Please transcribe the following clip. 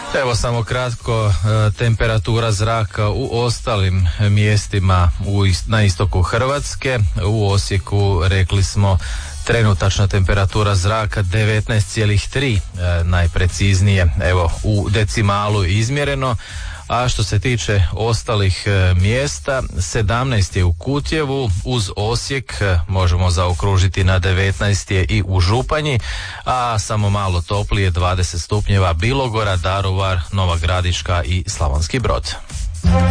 Evo samo kratko, temperatura zraka u ostalim mjestima na istoku Hrvatske. U Osijeku rekli smo trenutačna temperatura zraka 19,3 najpreciznije, evo u decimalu izmjereno. A što se tiče ostalih mjesta, 17 je u Kutjevu, uz Osijek možemo zaokružiti na 19 je i u Županji, a samo malo toplije 20 stupnjeva Bilogora, Daruvar, Nova Gradiška i Slavonski Brod.